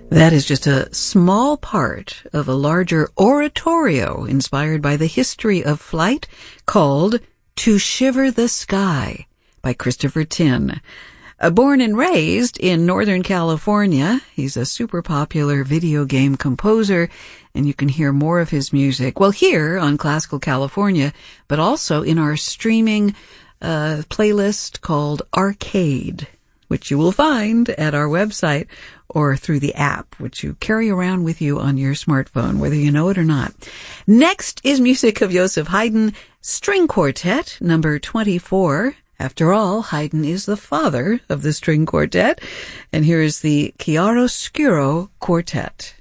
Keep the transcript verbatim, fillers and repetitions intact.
That is just a small part of a larger oratorio inspired by the history of flight called To Shiver the Sky by Christopher Tin. Uh, born and raised in Northern California, he's a super popular video game composer, and you can hear more of his music, well, here on Classical California, but also in our streaming uh, playlist called Arcade, which you will find at our website or through the app, which you carry around with you on your smartphone, whether you know it or not. Next is music of Joseph Haydn, String Quartet, number twenty-four. After all, Haydn is the father of the string quartet. And here is the Chiaroscuro Quartet.